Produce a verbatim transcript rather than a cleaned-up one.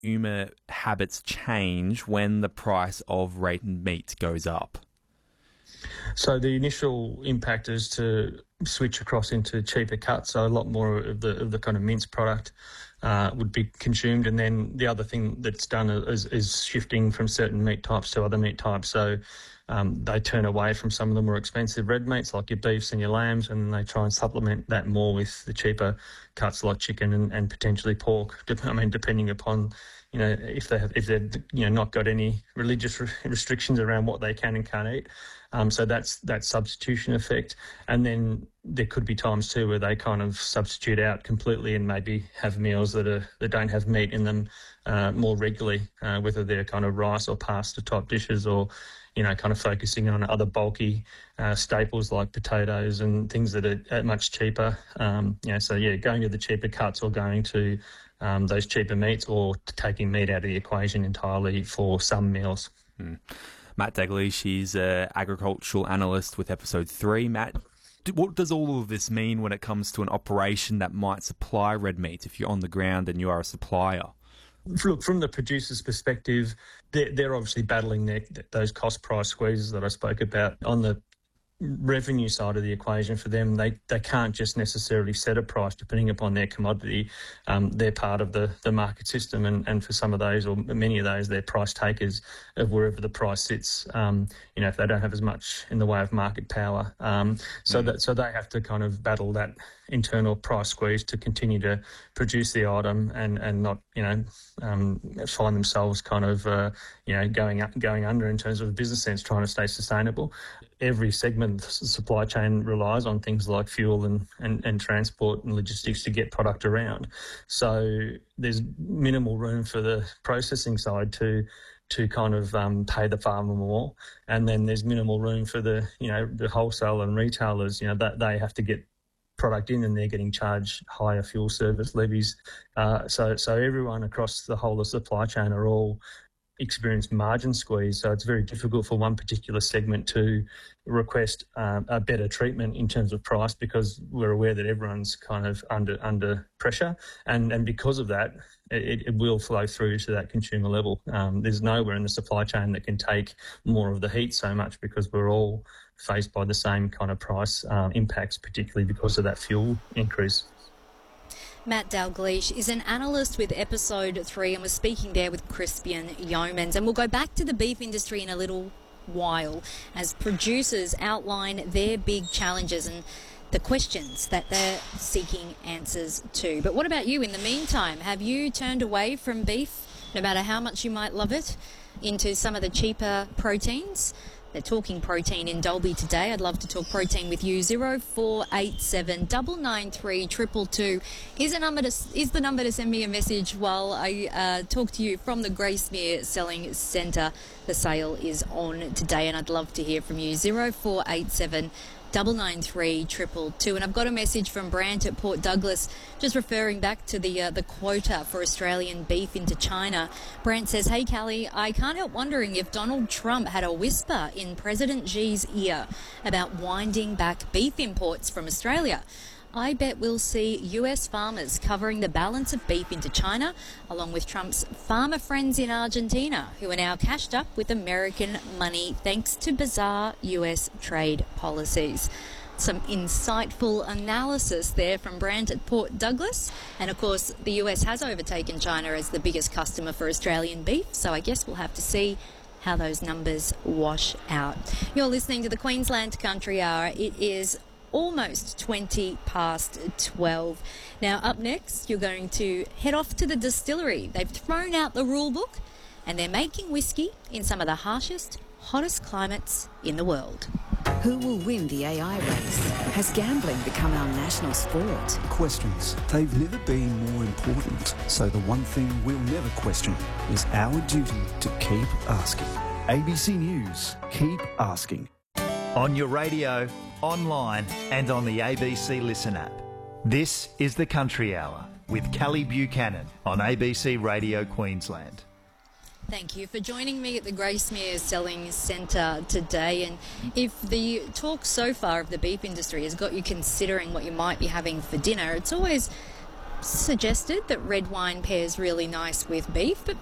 consumer habits change when the price of red meat goes up? So the initial impact is to switch across into cheaper cuts, so a lot more of the of the kind of minced product uh, would be consumed. And then the other thing that's done is, is shifting from certain meat types to other meat types. So um, they turn away from some of the more expensive red meats like your beefs and your lambs, and they try and supplement that more with the cheaper cuts like chicken and, and potentially pork. I mean, depending upon, you know, if they have, if they've, you know, not got any religious re- restrictions around what they can and can't eat. Um, so that's that substitution effect. And then there could be times too where they kind of substitute out completely and maybe have meals that are that don't have meat in them uh, more regularly, uh, whether they're kind of rice or pasta type dishes, or, you know, kind of focusing on other bulky uh, staples like potatoes and things that are, are much cheaper. Um, you know, so yeah, going to the cheaper cuts or going to um, those cheaper meats, or taking meat out of the equation entirely for some meals. Hmm. Matt Dalgleish, he's an agricultural analyst with episode three. Matt, what does all of this mean when it comes to an operation that might supply red meat if you're on the ground and you are a supplier? Look, from the producer's perspective, they're, they're obviously battling their, those cost price squeezes that I spoke about. On the revenue side of the equation for them, they, they can't just necessarily set a price depending upon their commodity. Um, they're part of the, the market system, and, and for some of those, or many of those, they're price takers of wherever the price sits, um, you know, if they don't have as much in the way of market power. Um, so, mm. that, so they have to kind of battle that internal price squeeze to continue to produce the item and, and not, you know, um, find themselves kind of, uh, you know, going up, going under in terms of a business sense, trying to stay sustainable. Every segment of the supply chain relies on things like fuel and, and, and transport and logistics to get product around. So there's minimal room for the processing side to to kind of um, pay the farmer more, and then there's minimal room for the, you know, the wholesale and retailers, you know, that they have to get product in and they're getting charged higher fuel service levies. Uh, so so everyone across the whole of the supply chain are all experience margin squeeze, so it's very difficult for one particular segment to request um, a better treatment in terms of price, because we're aware that everyone's kind of under under pressure, and and because of that, it, it will flow through to that consumer level. Um, there's nowhere in the supply chain that can take more of the heat so much, because we're all faced by the same kind of price um, impacts, particularly because of that fuel increase. Matt Dalgleish is an analyst with episode three, and we're speaking there with Crispian Yeomans. And we'll go back to the beef industry in a little while as producers outline their big challenges and the questions that they're seeking answers to. But what about you in the meantime? Have you turned away from beef, no matter how much you might love it, into some of the cheaper proteins? They're talking protein in Dalby today. I'd love to talk protein with you. zero four eight seven nine nine three two two two is, a number to, is the number to send me a message while I uh, talk to you from the Gracemere Selling Centre. The sale is on today, and I'd love to hear from you. zero four eight seven nine nine three two two two. And I've got a message from Brant at Port Douglas, just referring back to the uh, the quota for Australian beef into China. Brant says, "Hey Callie, I can't help wondering if Donald Trump had a whisper in President Xi's ear about winding back beef imports from Australia. I bet we'll see U S farmers covering the balance of beef into China, along with Trump's farmer friends in Argentina, who are now cashed up with American money thanks to bizarre U S trade policies." Some insightful analysis there from Brant at Port Douglas. And of course, the U S has overtaken China as the biggest customer for Australian beef, so I guess we'll have to see how those numbers wash out. You're listening to the Queensland Country Hour. It is almost twenty past twelve. Now, up next, you're going to head off to the distillery. They've thrown out the rule book and they're making whiskey in some of the harshest, hottest climates in the world. Who will win the A I race? Has gambling become our national sport? Questions. They've never been more important. So the one thing we'll never question is our duty to keep asking. A B C News. Keep asking. On your radio, online and on the A B C Listen app. This is the Country Hour with Callie Buchanan on A B C Radio Queensland. Thank you for joining me at the Gracemere Selling Centre today. And if the talk so far of the beef industry has got you considering what you might be having for dinner, it's always suggested that red wine pairs really nice with beef, but